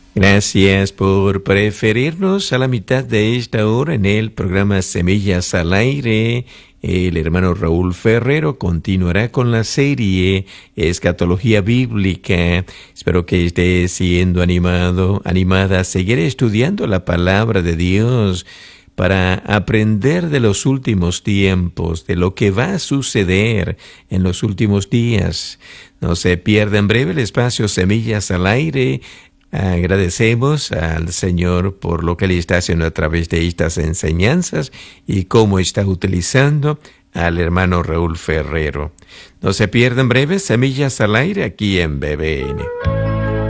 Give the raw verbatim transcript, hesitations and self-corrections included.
Gracias por preferirnos a la mitad de esta hora en el programa Semillas al Aire. El hermano Raúl Ferrero continuará con la serie Escatología Bíblica. Espero que esté siendo animado, animada a seguir estudiando la palabra de Dios para aprender de los últimos tiempos, de lo que va a suceder en los últimos días. No se pierda en breve el espacio Semillas al Aire. Agradecemos al Señor por lo que Él está haciendo a través de estas enseñanzas y cómo está utilizando al hermano Raúl Ferrero. No se pierdan breves Semillas al Aire aquí en B B N.